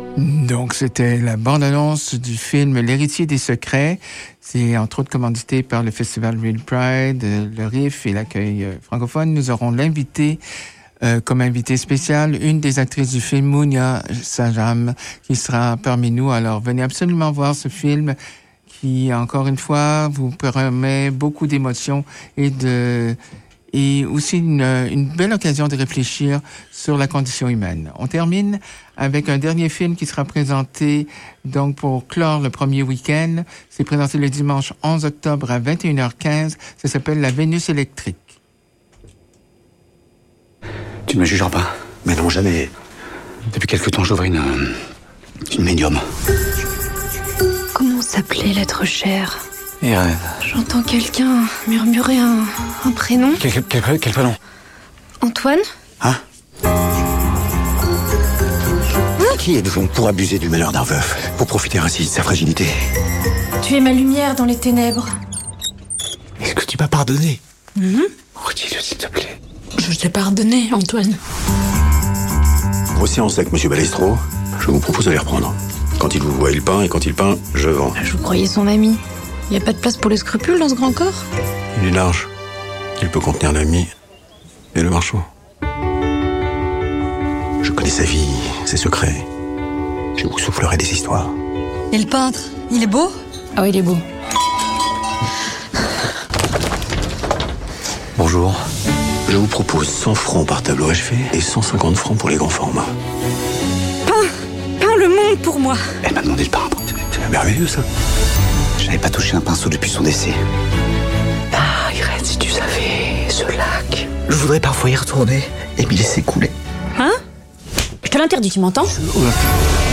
Donc, c'était la bande-annonce du film L'héritier des secrets. C'est entre autres commandité par le festival Real Pride, le RIF et l'accueil francophone. Nous aurons l'invité, comme invité spécial, une des actrices du film, Mounia Sajam, qui sera parmi nous. Alors, venez absolument voir ce film qui, encore une fois, vous permet beaucoup d'émotions et aussi une belle occasion de réfléchir sur la condition humaine. On termine avec un dernier film qui sera présenté donc pour clore le premier week-end. C'est présenté le dimanche 11 octobre à 21h15. Ça s'appelle La Vénus électrique. Tu ne me jugeras pas? Mais non, jamais. Depuis quelque temps, j'ouvre une médium. Comment s'appelait l'être cher? Et J'entends quelqu'un murmurer un prénom. Quel prénom? Antoine? Hein? Qui êtes-vous pour abuser du malheur d'un veuf? Pour profiter ainsi de sa fragilité? Tu es ma lumière dans les ténèbres. Est-ce que tu m'as pardonné? Redis-le, s'il te plaît. Je t'ai pardonné, Antoine. Vos séances avec Monsieur Balestro, je vous propose de les reprendre. Quand il vous voit, il peint, et quand il peint, je vends. Je vous croyais son ami. Il n'y a pas de place pour les scrupules dans ce grand corps? Il est large. Il peut contenir l'ami et le marchand. Je connais sa vie, ses secrets. Je vous soufflerai des histoires. Et le peintre, il est beau? Ah oui, il est beau. Bonjour. Je vous propose 100 francs par tableau achevé et 150 francs pour les grands formats. Peins le monde pour moi. Elle m'a demandé de peindre. C'est merveilleux, ça. Je n'avais pas touché un pinceau depuis son décès. Ah, Irène, si tu savais, ce lac. Je voudrais parfois y retourner et m'y laisser couler. Hein? Je te l'interdis, tu m'entends?